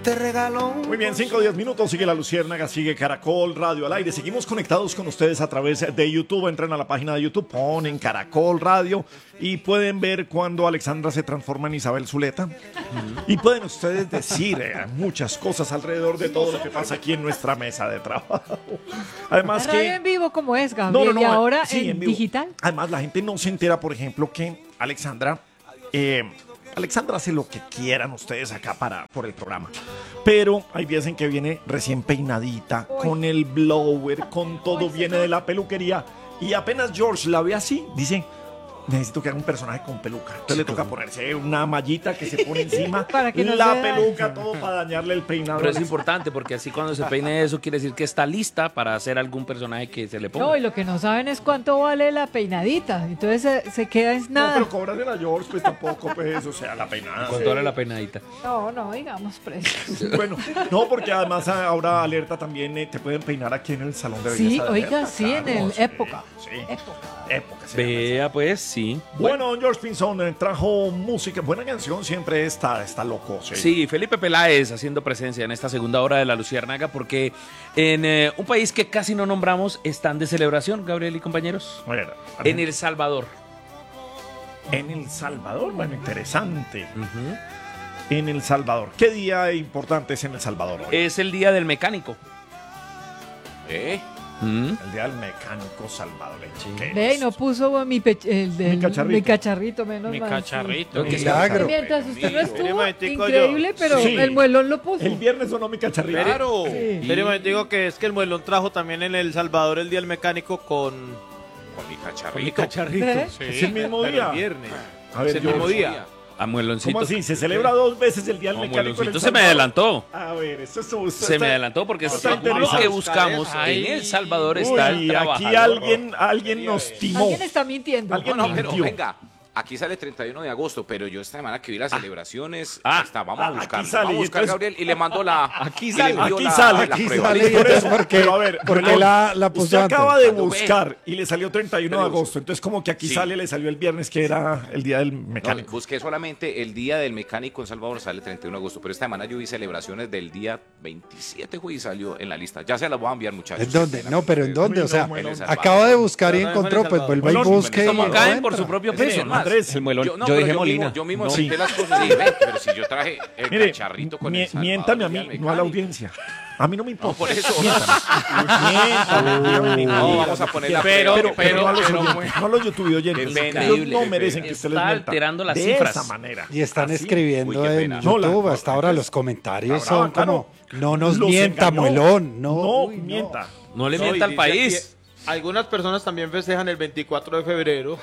te regaló. Muy bien, 5 o 10 minutos, sigue La Luciérnaga, sigue Caracol Radio al aire. Seguimos conectados con ustedes a través de YouTube. Entren a la página de YouTube, ponen Caracol Radio y pueden ver cuando Alexandra se transforma en Isabel Zuleta. Y pueden ustedes decir muchas cosas alrededor de todo lo que pasa aquí en nuestra mesa de trabajo. Además Radio que... en vivo como es, Gabriel, y ahora sí, en vivo. digital. Además, la gente no se entera, por ejemplo, que Alexandra hace lo que quieran ustedes acá por el programa. Pero hay días en que viene recién peinadita, con el blower, con todo, viene de la peluquería. Y apenas George la ve así, dice... Necesito que haga un personaje con peluca. Entonces le toca ponerse una mallita que se pone encima, Para que no la se peluca, dañe. todo para dañarle el peinado. Pero es importante porque así cuando se peine eso quiere decir que está lista para hacer algún personaje que se le ponga. No, y lo que no saben es cuánto vale la peinadita. Entonces se queda en No, nada. pero cóbrale a George, pues tampoco, pues, o sea, la peinada. ¿Cuánto vale la peinadita? No, digamos precios. Bueno, no, porque además ahora Alerta también te pueden peinar aquí en el salón de belleza. Sí, de oiga, Alerta, sí, en el sí, Época. Sí, Época. época. se llama eso. Vea, pues sí. Bueno, George Pinzón trajo música, buena canción, siempre está loco. Sí. Sí, Felipe Peláez haciendo presencia en esta segunda hora de La Luciérnaga porque en un país que casi no nombramos están de celebración, Gabriel y compañeros. A ver, En El Salvador. En El Salvador, bueno, interesante. En El Salvador. ¿Qué día importante es en El Salvador hoy? Es el Día del Mecánico. El Día del Mecánico Salvadoreño. ¿Qué Ve, y es? no puso mi cacharrito, menos Mi mal. cacharrito. Sí. Milagro. Mientras usted no estuvo, momentico, increíble, pero Sí. el muelón lo puso. El viernes sonó mi cacharrito. Claro. Sí. Pero me digo que es que el muelón trajo también en El Salvador el Día del Mecánico con mi cacharrito. ¿Ve? Sí, Es el mismo pero día. el viernes. A ver, Es el mismo George. día. A Mueloncito. ¿Cómo así? ¿Se celebra 2 veces el Día del No, Mecánico? en El Mueloncito se me Salvador? adelantó. A ver, esto Se me adelantó porque está según lo interesante. que buscamos Ay. en El Salvador está el Uy, trabajador. aquí alguien nos timó. Alguien está mintiendo. Alguien No, pero mintió. venga, aquí sale el 31 de agosto, pero yo esta semana que vi las celebraciones, vamos a aquí buscar, sale, vamos a buscar, entonces- Gabriel, y le mando la... Aquí y le sale, envío aquí la- sale, la aquí prueba. sale. ¿Listo? Entonces, ¿por qué? Pero a ver, ¿Por qué Melón, la puso usted antes? acaba de Cuando buscar y le salió 31 de Pero- agosto. Entonces, como que aquí Sí. le salió el viernes, que era el Día del No, Mecánico. busqué solamente el día del mecánico en Salvador, sale el 31 de agosto, pero esta semana yo vi celebraciones del día 27, güey, y salió en la lista. Ya se las voy a enviar, muchachos. ¿En dónde? No, pero ¿en dónde? O sea, Uy, no, Melón. acaba de buscar y No, no, encontró, no, pues no, vuelva y Melón, busque. Como y caen encuentra. por su propio Mire, peso. Andrés, el Muelón. Yo, no, yo pero dije Molina. Yo mismo No. inventé las cosas. Sí, ven, pero si yo traje el Mire, cacharrito con el Salvador, miéntame a Día mí, del no a la Mecánico. audiencia. A mí no me importa. No, por eso. Miéntame. No, vamos a poner la Pero, prueba. no a los oyentes, no a los YouTube oyentes. Qué pena. Ellos no merecen que Está usted les mienta. alterando las de cifras. esa manera. Y están Así. escribiendo Uy, qué en pena. YouTube. No, Hasta ahora los comentarios Ahora, son como, no nos los mienta, engañó. muelón. No, No, uy, no. mienta. No le No, mienta y al dice país. aquí, algunas personas también festejan el 24 de febrero.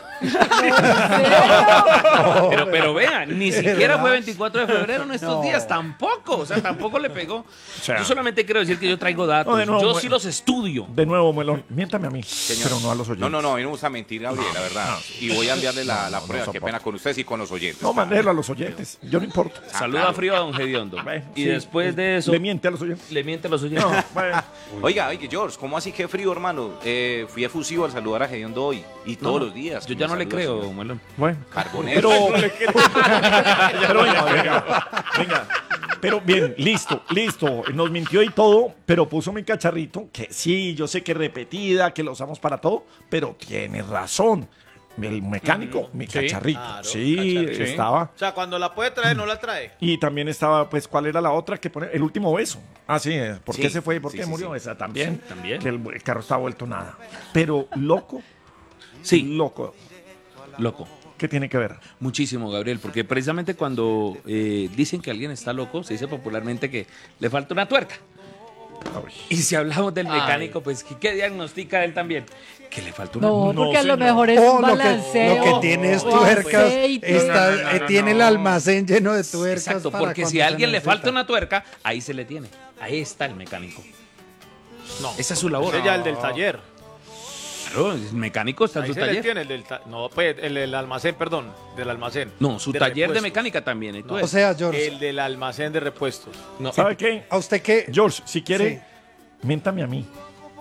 Pero vean, ni siquiera ¿Verdad? fue 24 de febrero en estos No. días, tampoco. O sea, tampoco le pegó. sea, Yo solamente quiero decir que yo traigo datos. no, de nuevo, yo bueno. sí los estudio. De nuevo, Melón, miéntame a mí, pero no a los oyentes. No, a mí no me gusta mentir, Gabriel, la verdad. Y voy a enviarle la prueba. Qué soporto. pena con ustedes y con los oyentes. No, mandélo a los oyentes. Yo no importa. Saluda claro. frío a don Gediondo. Bueno, Y sí, después de eso, Le miente a los oyentes. le miente a los oyentes. No, bueno. Oiga, George, ¿cómo así que frío, hermano? Fui efusivo al saludar a Gediondo hoy. Y todos los días. Yo que ya me no le saluda, creo, señor. Muelón. Bueno. Carbonero. Pero venga. Pero bien, listo. Nos mintió y todo, pero puso mi cacharrito, que sí, yo sé que repetida, que lo usamos para todo, pero tiene razón. El mecánico, mi cacharrito. claro, Sí, cacharrito. estaba. O sea, cuando la puede traer, no la trae. Y también estaba, pues, ¿cuál era la otra que pone? El último beso. Ah, sí, ¿por qué Sí, se fue? ¿Por sí, qué sí, murió? sí. Esa también. Sí, también. Que el carro estaba vuelto nada. Pero loco, Sí, loco. loco. ¿Qué tiene que ver? Muchísimo, Gabriel, porque precisamente cuando dicen que alguien está loco, se dice popularmente que le falta una tuerca. Ay. Y si hablamos del mecánico, pues ¿qué diagnostica él también? Que le falta una No, No, porque a lo señor. mejor es O un balanceo. lo que tiene es o tuercas, aceite. tiene el almacén lleno de tuercas. Exacto, para porque cuando si a se alguien le necesita. falta una tuerca, ahí se le tiene. Ahí está el mecánico. No. Esa es su labor. Ese ya el del taller. Claro, el mecánico está en Ahí su se le taller. tiene el del No, pues el del almacén, perdón. Del almacén. No, su De taller de repuestos. mecánica también. ¿Y tú O sea, George, El del almacén de repuestos. no. ¿Sabe qué? ¿a usted qué? George, si quiere, Sí. miéntame a mí.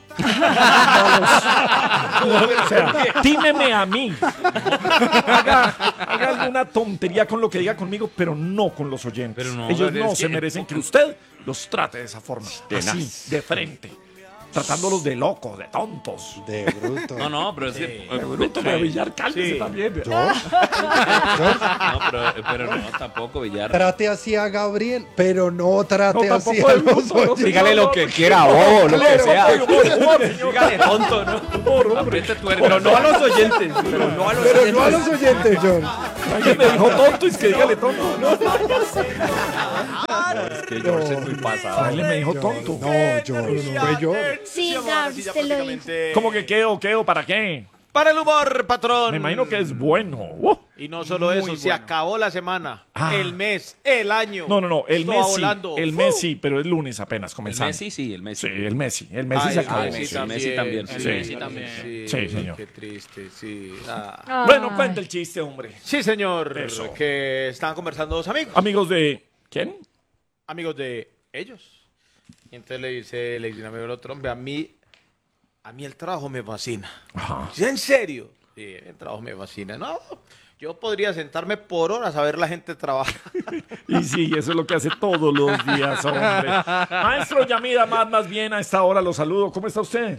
O sea, tímeme a mí. Haga alguna tontería con lo que diga conmigo, pero no con los oyentes. Pero no, Ellos pero no es se que- merecen que usted los trate de esa forma. Así, de frente. Tratándolos de locos, de tontos. De bruto. No, pero es que... Bruto de Villar, cálmese Sí. también. No, pero no, tampoco, Villar. Trate así a Gabriel, pero no trate No, así tampoco a de los bruto, no. oyentes. Dígale lo que quiera, bobo, lo que sea. Dígale tonto, ¿no? Apriete tu Pero no a los oyentes. Pero no a los Pero oyentes. no a los oyentes, John. Alguien me dijo tonto y es que dígale tonto. No, Es que George es muy pasado. alguien me dijo tonto. No, John. Fue yo. Sí, Vamos ahora sí, Gabs, ya te lo digo. prácticamente- ¿Cómo que quedo? ¿Para qué? Para el humor, patrón. Me imagino que es bueno. Y no solo eso, se acabó la semana, Ah. el mes, el año. No, el Esto mes va sí. volando. El mes sí, pero es lunes apenas El comenzando. Messi, sí, el Messi. Sí, el Messi. El Messi Ay, se acabó. el Messi sí, el Messi también. el Sí. Messi también. Sí, señor. Qué triste, sí. Bueno, Ay. cuenta el chiste, hombre. Sí, señor. Eso. Que estaban conversando dos amigos. Amigos de... ¿Quién? Amigos de ellos. Y entonces le dice un amigo al otro, hombre, a mí el trabajo me fascina. Ajá. ¿Sí, en serio? Sí, el trabajo me fascina. No, yo podría sentarme por horas a ver la gente trabajar. Y sí, eso es lo que hace todos los días, hombre. Maestro Yamida, más bien a esta hora lo saludo. ¿Cómo está usted?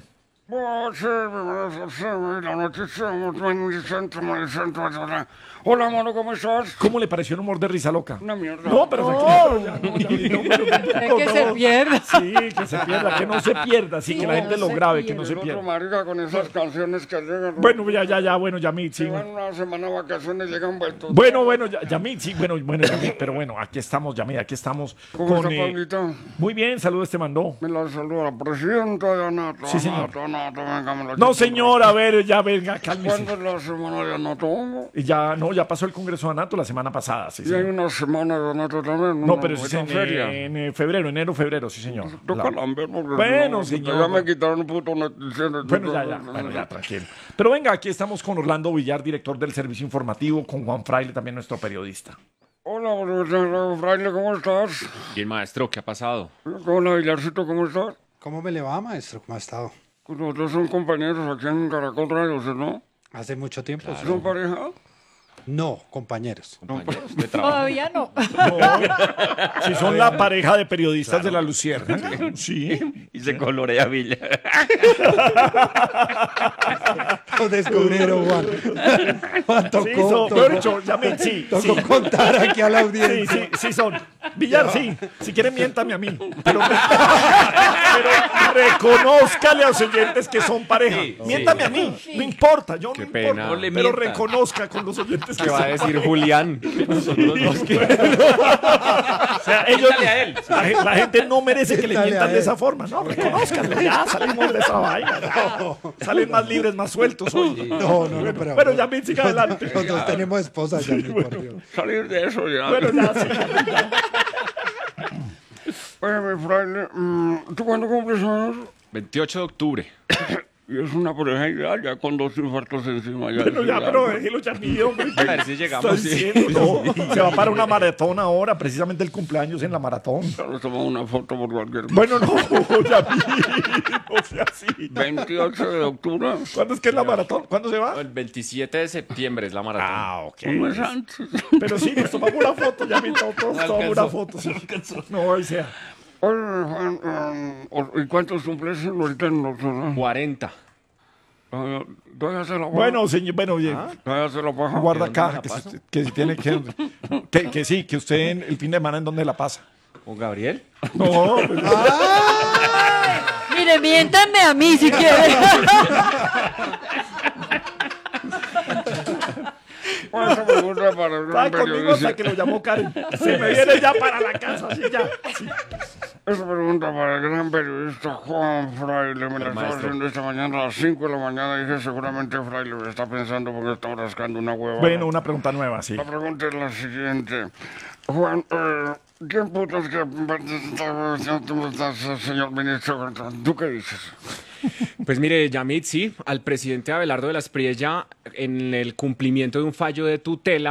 Hola, mano, ¿cómo estás? ¿Cómo le pareció el humor de Risa Loca? Una mierda. No, pero tranquilo. Ya, no, pero Es que se pierde. Sí, que se pierda, que no se pierda. Sí, que la gente lo grabe, que no se El otro pierda. marica con esas canciones que llegan. Bueno, ya, bueno, Yamid, sí. Se van una semana de vacaciones y llegan vueltos. Bueno, Yamid, sí, bueno, Yamid, pero bueno, aquí estamos, Yamid, aquí estamos. ¿Cómo está, con, Pablito? Muy bien, saludos te mandó. Me la saluda la presidenta de Anato. Sí, señor. Anato, venga, me la No, quito. señor, a ver, ya venga, cálmese. ¿Cuándo es la semana de Anato? Y ya, no, ya pasó el Congreso de Anato la semana pasada, sí, Y hay señor. una semana de Anato también. No, una pero eso es bonita feria. en febrero, enero-febrero, sí, señor. Toca La- lamber porque Bueno, no, señor. Ya me quitaron un puto noticiero. Bueno, ya, tranquilo. Pero venga, aquí estamos con Orlando Villar, director del servicio informativo, con Juan Fraile, también nuestro periodista. Hola, profesor Fraile, ¿cómo estás? Bien, maestro, ¿qué ha pasado? Hola, Villarcito, ¿cómo estás? ¿Cómo me le va, maestro? ¿Cómo ha estado? Pues nosotros son compañeros aquí en Caracol Radio, ¿sí, no? Hace mucho tiempo. sí. ¿Son pareja? No, compañeros. Compañeros de trabajo. Todavía no. Si son la pareja de periodistas de la Luciérnaga. Sí. Y se colorea Villa. Lo descubrieron, Juan. Juan Sí, tocó, mejor dicho, Yamid, sí. tocó contar aquí a la Sí, audiencia. sí son. Villar, sí. Si quieren, miéntame a mí. Pero reconózcale a los oyentes que son pareja. Miéntame a mí. No importa, yo Qué no pena. importa. No le Pero mienta. reconozca con los oyentes que ¿Qué va a son decir pareja. Julián? Que nosotros dos que... O sea, ellos, Miéntale a él. la gente no merece que le Miéntale mientan a de él. esa forma. No, reconózcanlo. Ya salimos de esa vaina. ya. Salen más libres, más sueltos hoy. No, Pero ya me siga adelante. Nosotros tenemos esposa ya, por Dios. Salir de eso ya. Bueno, ya, sí. Oye, mi fraile, ¿tú cuándo cumples años? 28 de octubre. Y es una pareja ideal, ya con dos infartos encima. Ya Bueno, es ya, ideal. pero déjelo ya mío, hombre. A ver si llegamos. Está sí. diciendo, no, se va para una maratón ahora, precisamente el cumpleaños en la maratón. Nos tomamos una foto por cualquier cosa. Bueno, no, ya no sea así. 28 de octubre, ¿Cuándo es que es la maratón? ¿Cuándo se va? El 27 de septiembre es la maratón. Ah, ok. un mes antes. Pero sí, nos tomamos una foto, ya me tomamos una foto. Sí. No, ahí sea. Oye, Juan, ¿y cuántos cumples ahorita en octubre? 40. Todavía se la paja. Bueno, señor, bueno, oye, Todavía se la paja. guarda ¿dónde me acá, la que, paso? que si tiene que sí, que usted el fin de semana en dónde la pasa. ¿Con Gabriel? No, pues, Mire, miéntame a mí si quiere. Bueno, esa pregunta para el gran estaba conmigo periodista. hasta que lo llamó Karen. Se me viene ya para la casa, así ya. Sí. Esa pregunta para el gran periodista Juan Fraile. Me la estaba maestro. haciendo esta mañana a las 5 de la mañana. Dije, seguramente Fraile me está pensando porque está rascando una hueva. Bueno, una pregunta nueva, sí. La pregunta es la siguiente. Juan, ¿quién putas que... señor ministro? ¿Tú qué dices? Pues mire, Yamit, sí, al presidente Abelardo de la Espriella, en el cumplimiento de un fallo de tutela,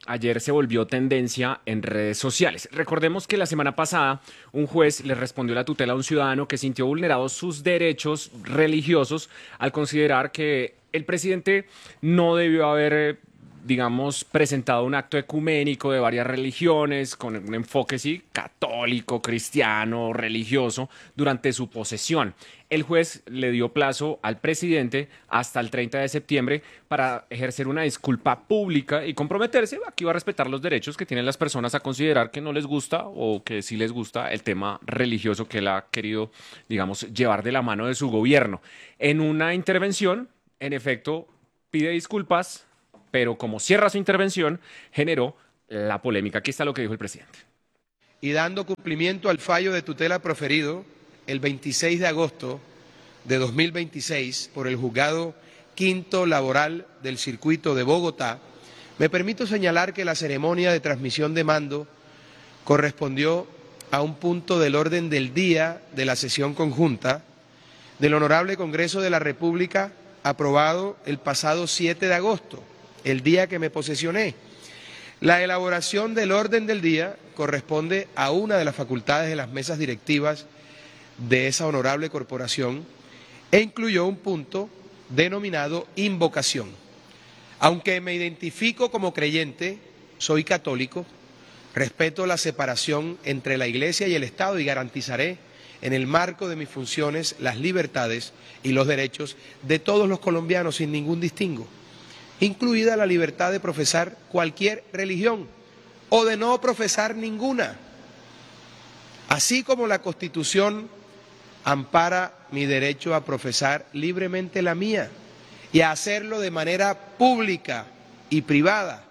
ayer se volvió tendencia en redes sociales. Recordemos que la semana pasada un juez le respondió la tutela a un ciudadano que sintió vulnerados sus derechos religiosos al considerar que el presidente no debió haber, digamos, presentado un acto ecuménico de varias religiones con un enfoque, sí, católico, cristiano, religioso, durante su posesión. El juez le dio plazo al presidente hasta el 30 de septiembre para ejercer una disculpa pública y comprometerse a que iba a respetar los derechos que tienen las personas a considerar que no les gusta o que sí les gusta el tema religioso que él ha querido, digamos, llevar de la mano de su gobierno. En una intervención, en efecto, pide disculpas, pero como cierra su intervención, generó la polémica. Aquí está lo que dijo el presidente. Y dando cumplimiento al fallo de tutela proferido el 26 de agosto de 2026 por el Juzgado Quinto Laboral del Circuito de Bogotá, me permito señalar que la ceremonia de transmisión de mando correspondió a un punto del orden del día de la sesión conjunta del Honorable Congreso de la República aprobado el pasado 7 de agosto, el día que me posesioné. La elaboración del orden del día corresponde a una de las facultades de las mesas directivas de esa honorable corporación e incluyó un punto denominado invocación. Aunque me identifico como creyente, soy católico, respeto la separación entre la Iglesia y el Estado y garantizaré en el marco de mis funciones las libertades y los derechos de todos los colombianos sin ningún distingo, incluida la libertad de profesar cualquier religión o de no profesar ninguna, así como la Constitución ampara mi derecho a profesar libremente la mía y a hacerlo de manera pública y privada.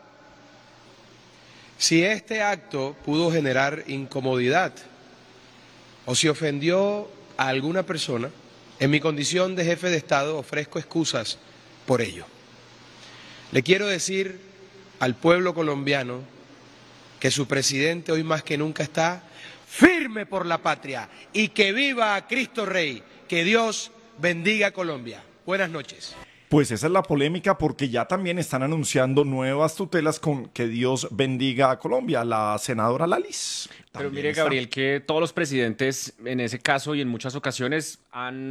Si este acto pudo generar incomodidad o si ofendió a alguna persona, en mi condición de jefe de Estado ofrezco excusas por ello. Le quiero decir al pueblo colombiano que su presidente hoy más que nunca está firme por la patria y que viva Cristo Rey, que Dios bendiga a Colombia. Buenas noches. Pues esa es la polémica porque ya también están anunciando nuevas tutelas con que Dios bendiga a Colombia, la senadora Lalis. Pero También mire, está. Gabriel, que todos los presidentes en ese caso y en muchas ocasiones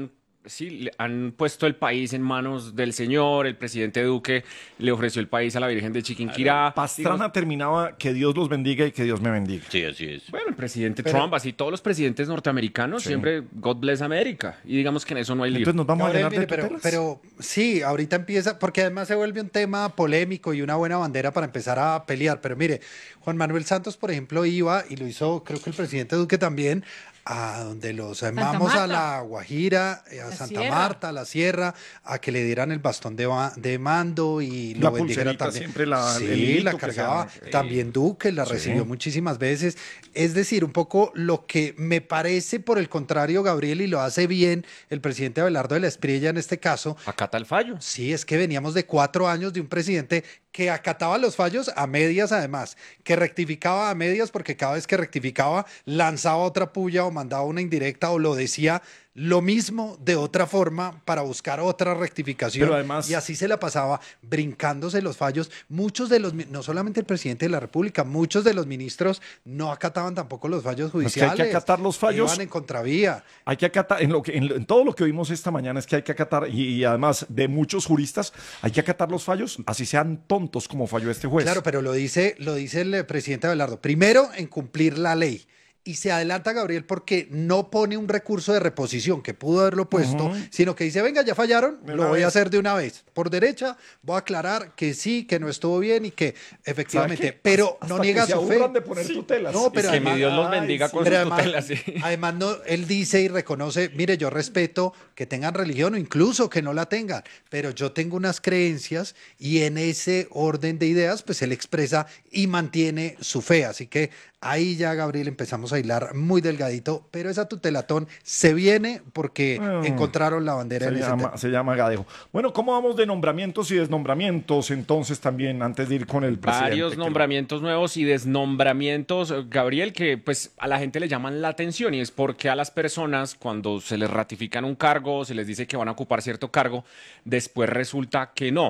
han puesto el país en manos del Señor. El presidente Duque le ofreció el país a la Virgen de Chiquinquirá. Pastrana terminaba que Dios los bendiga y que Dios me bendiga. Sí, así es. Bueno, el presidente Trump, así todos los presidentes norteamericanos, siempre God bless America. Y digamos que en eso no hay lío. Entonces nos vamos Gabriel, a llenar de mire, tutelas. pero sí, ahorita empieza, porque además se vuelve un tema polémico y una buena bandera para empezar a pelear. Pero mire, Juan Manuel Santos, por ejemplo, iba, y lo hizo, creo que el presidente Duque también, a donde los llamamos a Marta. la Guajira, a La Santa Sierra. Marta, a la Sierra, a que le dieran el bastón de mando y La lo bendijeran pulserita, también. siempre el Sí, hilito la que cargaba se llama. también Duque, la recibió muchísimas veces. Es decir, un poco lo que me parece, por el contrario, Gabriel, y lo hace bien el presidente Abelardo de la Espriella en este caso. Acata el fallo. Sí, es que veníamos de 4 años de un presidente que acataba los fallos a medias, además, que rectificaba a medias porque cada vez que rectificaba lanzaba otra puya o mandaba una indirecta o lo decía lo mismo de otra forma para buscar otra rectificación. Pero además- y así se la pasaba brincándose los fallos. Muchos de los, no solamente el presidente de la República, muchos de los ministros no acataban tampoco los fallos Es que hay judiciales. que acatar los fallos. Iban en contravía. Hay que acatar, en todo lo que vimos esta mañana es que hay que acatar, y además de muchos juristas, hay que acatar los fallos, así sean tontos como falló este juez. Claro, pero lo dice el presidente Abelardo. Primero, en cumplir la ley. Y se adelanta Gabriel porque no pone un recurso de reposición que pudo haberlo puesto, sino que dice, venga, ya fallaron, De lo una voy a vez. hacer de una vez. Por derecha, voy a aclarar que sí, que no estuvo bien y que ¿Sabe efectivamente, qué? pero Hasta no niega que se su fe. aburran de poner tutelas. No, pero Es que mi además- Dios los Ay, bendiga sí. con pero sus además, tutelas. Sí. además no, él dice y reconoce, mire, yo respeto que tengan religión o incluso que no la tengan, pero yo tengo unas creencias y en ese orden de ideas, pues él expresa y mantiene su fe. Así que ahí ya, Gabriel, empezamos a hilar muy delgadito, pero esa tutelatón se viene porque encontraron la bandera en ese tema. Se llama Gadejo. Bueno, ¿cómo vamos de nombramientos y desnombramientos entonces también antes de ir con el presidente? Varios nombramientos nuevos y desnombramientos, Gabriel, que pues a la gente le llaman la atención y es porque a las personas cuando se les ratifican un cargo, se les dice que van a ocupar cierto cargo, después resulta que no.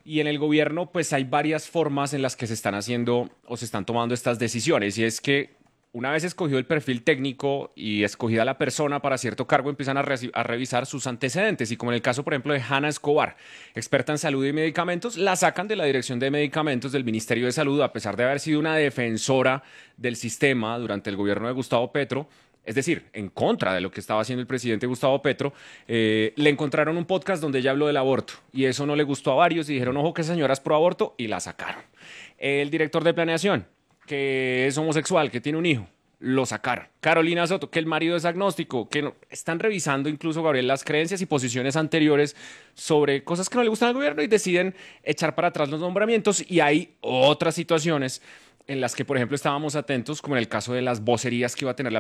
y en el gobierno pues hay varias formas en las que se están haciendo o se están tomando estas decisiones, y es que una vez escogido el perfil técnico y escogida la persona para cierto cargo, empiezan a revisar sus antecedentes. Y como en el caso, por ejemplo, de Hanna Escobar, experta en salud y medicamentos, la sacan de la Dirección de Medicamentos del Ministerio de Salud, a pesar de haber sido una defensora del sistema durante el gobierno de Gustavo Petro. Es decir, en contra de lo que estaba haciendo el presidente Gustavo Petro, le encontraron un podcast donde ella habló del aborto y eso no le gustó a varios y dijeron, ojo, que esa señora es pro aborto, y la sacaron. El director de planeación, que es homosexual, que tiene un hijo, lo sacaron. Carolina Soto, que el marido es agnóstico, que no, están revisando incluso, Gabriel, las creencias y posiciones anteriores sobre cosas que no le gustan al gobierno y deciden echar para atrás los nombramientos. Y hay otras situaciones en las que, por ejemplo, estábamos atentos, como en el caso de las vocerías que iba a tener la